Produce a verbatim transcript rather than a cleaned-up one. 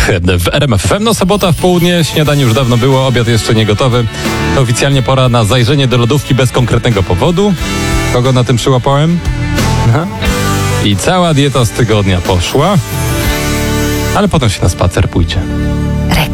w R M F F M. No sobota w południe, śniadanie już dawno było, obiad jeszcze nie gotowy. To oficjalnie pora na zajrzenie do lodówki bez konkretnego powodu. Kogo na tym przyłapałem? Aha. I cała dieta z tygodnia poszła, ale potem się na spacer pójdzie.